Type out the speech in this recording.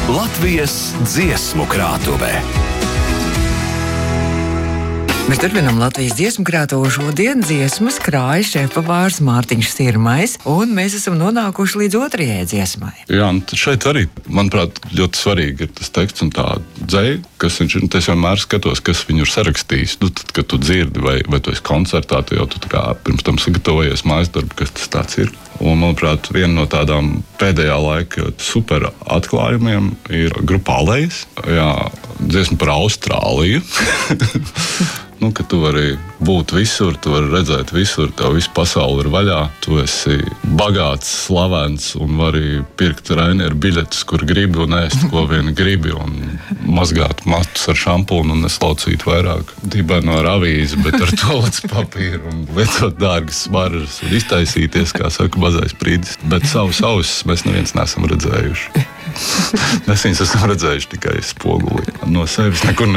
Latvijas dziesmu krātuvē. Mēs turpinām Latvijas dziesmu krātuvu. Šodien dziesmas krāja šefpavārs Mārtiņš Sirmais, un mēs esam nonākuši līdz otrajai dziesmai. Jā, un šeit arī, manuprāt, ļoti svarīgi ir tas teksts un tā dzeja, kas viņš ir. Es vienmēr skatos, kas viņu ir sarakstījis. Tad, kad tu dzirdi vai tu esi koncertā, tu jau pirms tam sagatavojies mājas darbu, kas tas tāds ir. Un, manuprāt, viena no tādām pēdējā laika super atklājumiem ir grupa Alejas. Jā, dziesma par Austrāliju. Ka tu vari būt visur, tu vari redzēt visur, tev visu pasauli ir vaļā. Tu esi bagāts, slavens un vari pirkt Rainieru biļetes, kur gribi un ēst, ko vien gribi. Un mazgāt matus ar šampūnu un neslaucīt vairāk dibenu ar avīzi, bet ar toaletes papīru un lietot dārgas smaržas un iztaisīties, kā saka mazais prīdis. Bet savus ausis mēs neviens neesam redzējuši. Mēs viņus esam redzējuši tikai spogulī. No sevis nekur